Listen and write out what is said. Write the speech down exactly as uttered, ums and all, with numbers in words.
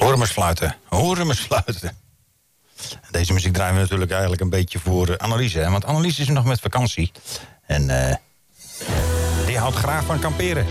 Hoor hem eens fluiten. Hoor hem eens fluiten. Deze muziek draaien we natuurlijk eigenlijk een beetje voor uh, Annelies. Hè? Want Annelies is nog met vakantie. En uh, die houdt graag van kamperen.